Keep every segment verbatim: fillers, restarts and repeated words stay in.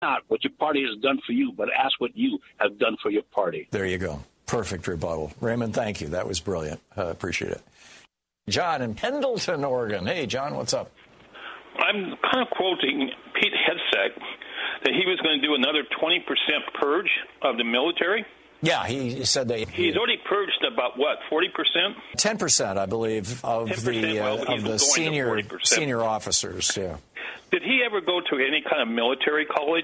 not what your party has done for you, but ask what you have done for your party. There you go. Perfect rebuttal. Raymond, thank you. That was brilliant. Uh, appreciate it. John in Pendleton, Oregon. Hey, John, what's up? I'm kind of quoting Pete Hegseth that he was going to do another twenty percent purge of the military. Yeah, he said that. He's already purged about, what, forty percent? ten percent, I believe, of the uh, well, of the senior senior officers, yeah. Did he ever go to any kind of military college?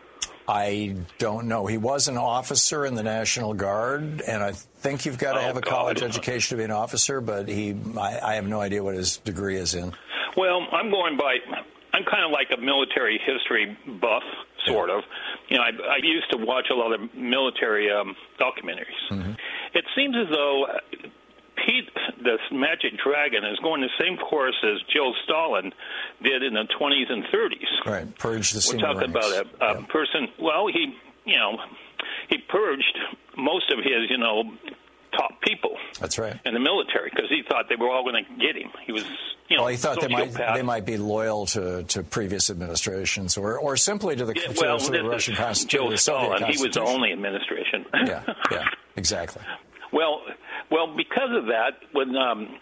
I don't know. He was an officer in the National Guard, and I think you've got to oh, have a God. college education to be an officer, but he, I, I have no idea what his degree is in. Well, I'm going by, I'm kind of like a military history buff, sort yeah. of. You know, I, I used to watch a lot of military um, documentaries. Mm-hmm. It seems as though Pete, this Magic Dragon, is going the same course as Joe Stalin did in the twenties and thirties. Right, purge the We're senior talking ranks. about a, a yeah. person, well, he, you know, he purged most of his, you know, top people. That's right. In the military, because he thought they were all going to get him. He was, you know, well, he thought they might sociopath. they might be loyal to, to previous administrations, or or simply to the, yeah, to well, the, to the Russian Constitution. Joe Stalin, he was the only administration. yeah, yeah, exactly. Well, well, because of that, when um,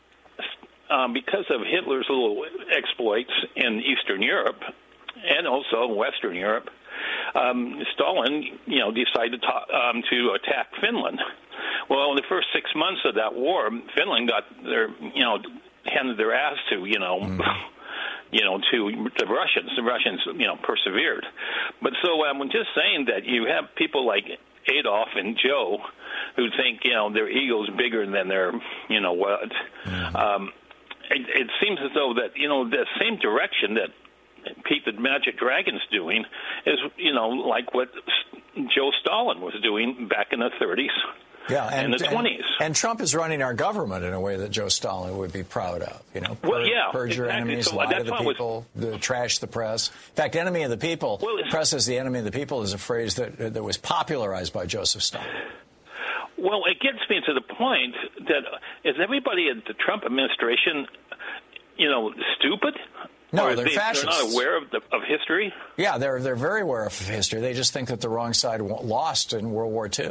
um, because of Hitler's little exploits in Eastern Europe and also in Western Europe, um, Stalin, you know, decided to, um, to attack Finland. Well, in the first six months of that war, Finland got their, you know, handed their ass to, you know, mm. you know, to the Russians. The Russians, you know, persevered. But so I'm um, just saying that you have people like Adolf and Joe who think, you know, their ego's bigger than their, you know, what. Mm. Um, it, it seems as though that, you know, the same direction that Pete the Magic Dragon's doing is, you know, like what Joe Stalin was doing back in the thirties. Yeah, and in the twenties. And, and Trump is running our government in a way that Joe Stalin would be proud of. You know, pur- well, yeah, purge your exactly. enemies, so lie to the people, was... the, trash the press. In fact, enemy of the people, well, press is the enemy of the people is a phrase that that was popularized by Joseph Stalin. Well, it gets me to the point that is everybody in the Trump administration, you know, stupid? No, or they're they, fascists. They're not aware of, the, of history? Yeah, they're they're very aware of history. They just think that the wrong side lost in World War Two.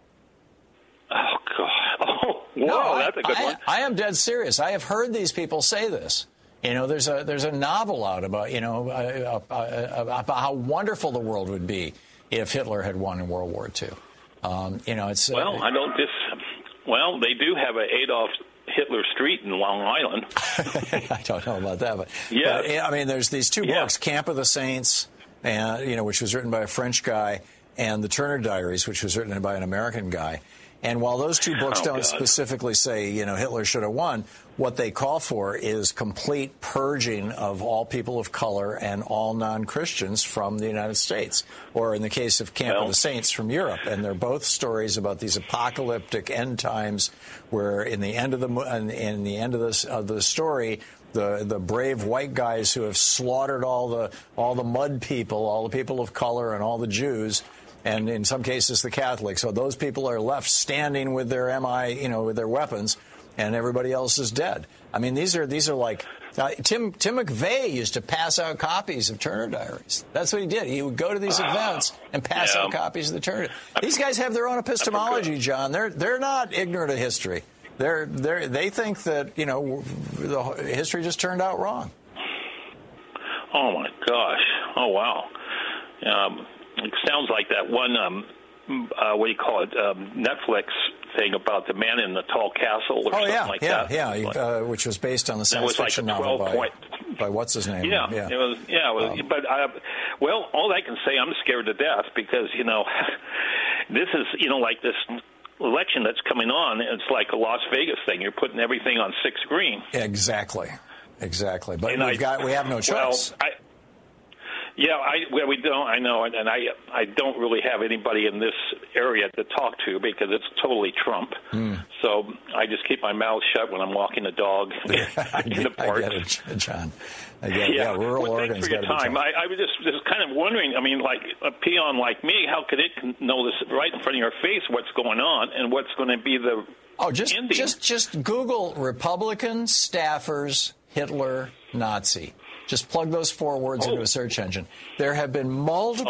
Oh, God. Oh, whoa, no, that's a good I, one. I am dead serious. I have heard these people say this. You know, there's a there's a novel out about, you know, uh, uh, uh, about how wonderful the world would be if Hitler had won in World War Two. Um, you know, it's... Well, uh, I don't just... Well, they do have an Adolf Hitler Street in Long Island. I don't know about that, but... Yeah. But, I mean, there's these two yeah. books, Camp of the Saints, and you know, which was written by a French guy, and The Turner Diaries, which was written by an American guy. And while those two books oh, don't God. specifically say, you know, Hitler should have won, what they call for is complete purging of all people of color and all non-Christians from the United States, or in the case of Camp well, of the Saints, from Europe. And they're both stories about these apocalyptic end times, where in the end of the in, in the end of this of the story, the the brave white guys who have slaughtered all the all the mud people, all the people of color, and all the Jews, and in some cases the Catholics. So those people are left standing with their M I, you know, with their weapons, and everybody else is dead. I mean, these are these are like uh, Tim Tim McVeigh used to pass out copies of Turner Diaries. That's what he did. He would go to these events and pass yeah. out copies of the Turner. These guys have their own epistemology, John. They're they're not ignorant of history. They're they they think that, you know, the history just turned out wrong. Oh my gosh! Oh wow! Um, it sounds like that one. Um, uh, what do you call it? Um, Netflix thing about the man in the tall castle or oh, something yeah, like yeah, that. Yeah, yeah, uh, which was based on the science like fiction novel by, point... by what's his name? Yeah, yeah. it was. Yeah, it was, um, but uh, well, all I can say, I'm scared to death because you know, this is you know like this election that's coming on. It's like a Las Vegas thing. You're putting everything on six screen. Exactly, exactly. But and we've I, got we have no choice. Well, I, Yeah, I, well, we don't. I know, and I I don't really have anybody in this area to talk to because it's totally Trump. Mm. So I just keep my mouth shut when I'm walking the dog in the park. I get it, John. I get it. Yeah, yeah rural well, Oregon's thanks for your time. I, I was just just kind of wondering. I mean, like a peon like me, how could it know this right in front of your face? What's going on and what's going to be the oh, just ending? just just Google Republican staffers Hitler Nazi. Just plug those four words oh. into a search engine. There have been multiple